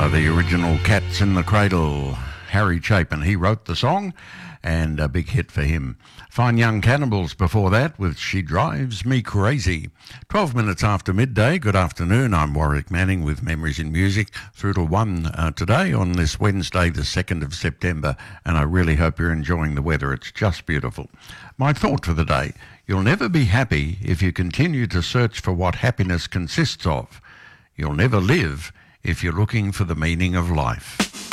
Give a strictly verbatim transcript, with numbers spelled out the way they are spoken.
the original Cats in the Cradle. Harry Chapin, he wrote the song, and a big hit for him. Fine Young Cannibals before that with She Drives Me Crazy. twelve minutes after midday, good afternoon. I'm Warwick Manning with Memories in Music through to one uh, today on this Wednesday, the second of September, and I really hope you're enjoying the weather. It's just beautiful. My thought for the day: you'll never be happy if you continue to search for what happiness consists of. You'll never live if you're looking for the meaning of life.